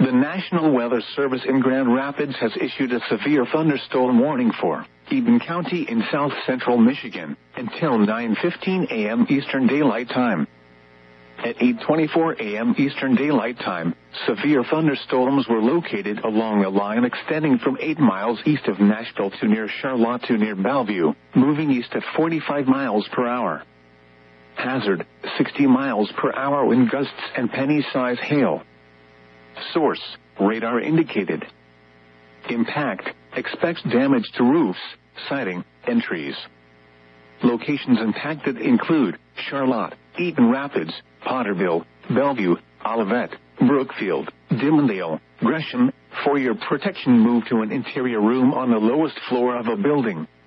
The National Weather Service in Grand Rapids has issued a severe thunderstorm warning for Eden County in south central Michigan until 9:15 a.m. Eastern Daylight Time. At 8:24 a.m. Eastern Daylight Time, severe thunderstorms were located along a line extending from 8 miles east of Nashville to near Charlotte to near Bellevue, moving east at 45 miles per hour. Hazard, 60 miles per hour wind gusts and penny-size hail. Source, radar indicated. Impact, expects damage to roofs, siding, and trees. Locations impacted include Charlotte, Eaton Rapids, Potterville, Bellevue, Olivet, Brookfield, Dimondale, Gresham. For your protection, move to an interior room on the lowest floor of a building.